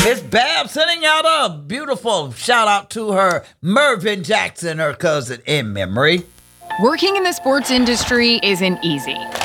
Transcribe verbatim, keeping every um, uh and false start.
Miss Bab sending out a beautiful shout out to her Mervyn Jackson, her cousin in memory. Working in the sports industry isn't easy.